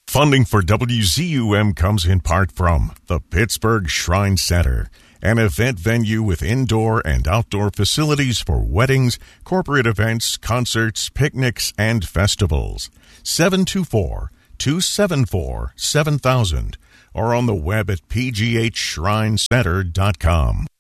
Funding for WZUM comes in part from the Pittsburgh Shrine Center, an event venue with indoor and outdoor facilities for weddings, corporate events, concerts, picnics, and festivals. 724-274-7000 or on the web at pghshrinecenter.com.